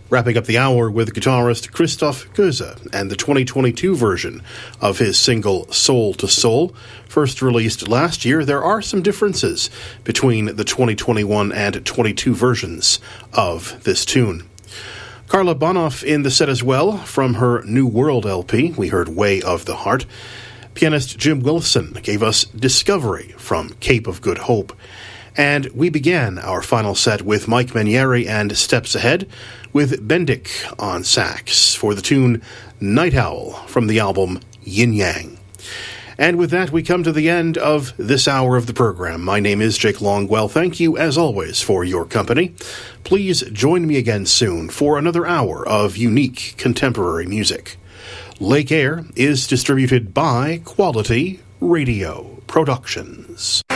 Wrapping up the hour with guitarist Christoph Goese and the 2022 version of his single Soul to Soul. First released last year, there are some differences between the 2021 and 22 versions of this tune. Carla Bonoff in the set as well. From her New World LP, we heard Way of the Heart. Pianist Jim Wilson gave us Discovery from Cape of Good Hope. And we began our final set with Mike Manieri and Steps Ahead with Bendik on sax for the tune Night Owl from the album Yin Yang. And with that, we come to the end of this hour of the program. My name is Jake Longwell. Thank you, as always, for your company. Please join me again soon for another hour of unique contemporary music. Lake Air is distributed by Quality Radio Productions.